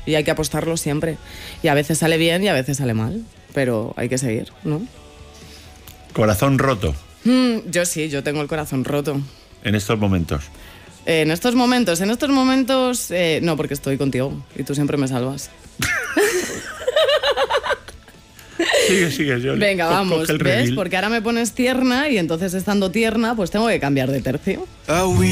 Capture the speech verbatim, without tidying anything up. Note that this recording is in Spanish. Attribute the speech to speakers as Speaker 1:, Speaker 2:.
Speaker 1: y hay que apostarlo siempre. Y a veces sale bien y a veces sale mal, pero hay que seguir, ¿no?
Speaker 2: Corazón roto.
Speaker 1: Mm, yo sí, yo tengo el corazón roto.
Speaker 2: En estos momentos.
Speaker 1: Eh, en estos momentos, en estos momentos, eh, no, porque estoy contigo y tú siempre me salvas.
Speaker 2: Sigue, sigue, yo.
Speaker 1: Venga,
Speaker 2: co-
Speaker 1: vamos,
Speaker 2: coge el
Speaker 1: ¿ves?
Speaker 2: redil.
Speaker 1: Porque ahora me pones tierna y entonces estando tierna, pues tengo que cambiar de tercio.